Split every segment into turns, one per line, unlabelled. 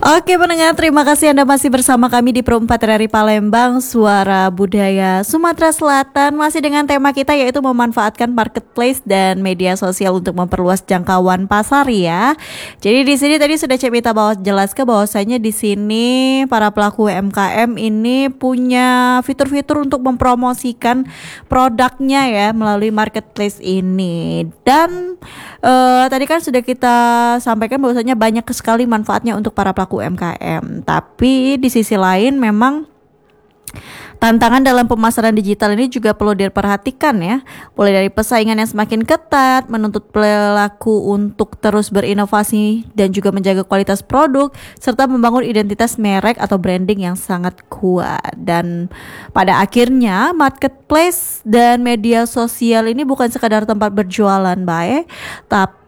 Oke pendengar, terima kasih Anda masih bersama kami di Pro 4 RRI Palembang, Suara Budaya Sumatera Selatan. Masih dengan tema kita yaitu memanfaatkan marketplace dan media sosial untuk memperluas jangkauan pasar ya. Jadi di sini tadi sudah Cek Mita jelaskan bahwasanya di sini para pelaku UMKM ini punya fitur-fitur untuk mempromosikan produknya ya melalui marketplace ini. Dan tadi kan sudah kita sampaikan bahwasanya banyak sekali manfaatnya untuk para pelaku UMKM. Tapi di sisi lain memang tantangan dalam pemasaran digital ini juga perlu diperhatikan ya. Mulai dari persaingan yang semakin ketat, menuntut pelaku untuk terus berinovasi dan juga menjaga kualitas produk, serta membangun identitas merek atau branding yang sangat kuat. Dan pada akhirnya marketplace dan media sosial ini bukan sekadar tempat berjualan baik, tapi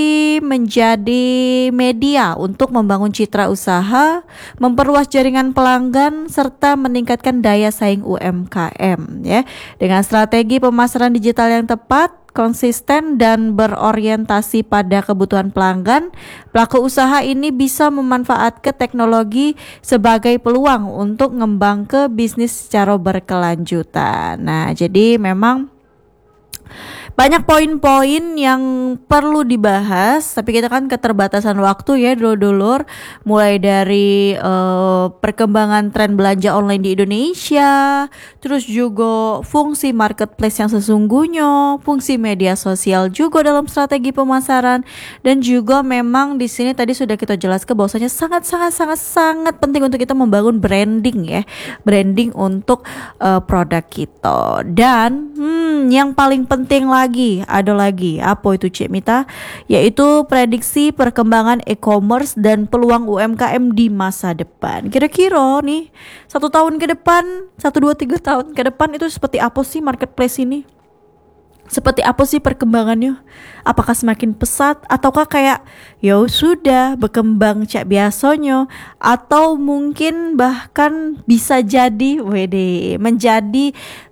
menjadi media untuk membangun citra usaha, memperluas jaringan pelanggan, serta meningkatkan daya saing UMKM ya. Dengan strategi pemasaran digital yang tepat, konsisten dan berorientasi pada kebutuhan pelanggan, pelaku usaha ini bisa memanfaatkan teknologi sebagai peluang untuk ngembang ke bisnis secara berkelanjutan. Nah, jadi memang banyak poin-poin yang perlu dibahas, tapi kita kan keterbatasan waktu ya dulur-dulur. Mulai dari perkembangan tren belanja online di Indonesia, terus juga fungsi marketplace yang sesungguhnya, fungsi media sosial juga dalam strategi pemasaran, dan juga memang di sini tadi sudah kita jelaskan bahwasanya sangat penting untuk kita membangun branding ya, branding untuk produk kita. Dan yang paling penting ada lagi apa itu Cik Mita, yaitu prediksi perkembangan e-commerce dan peluang UMKM di masa depan. Kira-kira nih 1 tahun ke depan, 1, 2, 3 tahun ke depan itu seperti apa sih marketplace ini? Seperti apa sih perkembangannya? Apakah semakin pesat ataukah kayak ya sudah berkembang cak biasanya, atau mungkin bahkan bisa jadi menjadi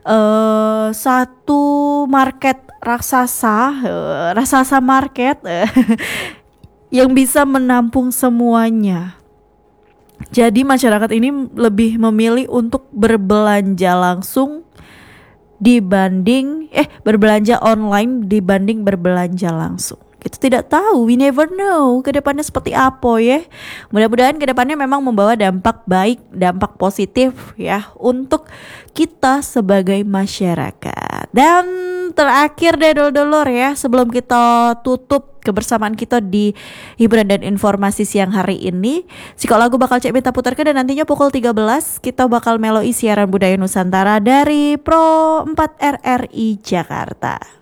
satu market raksasa market yang bisa menampung semuanya. Jadi masyarakat ini lebih memilih untuk berbelanja langsung dibanding berbelanja online dibanding berbelanja langsung. Kita tidak tahu, we never know kedepannya seperti apa ya. Mudah-mudahan kedepannya memang membawa dampak baik, dampak positif ya untuk kita sebagai masyarakat. Dan terakhir deh dulur ya, sebelum kita tutup kebersamaan kita di hiburan dan informasi siang hari ini, sikok lagu bakal Cek Mita putarkan, dan nantinya pukul 13 kita bakal meloi siaran budaya Nusantara dari Pro 4 RRI Jakarta.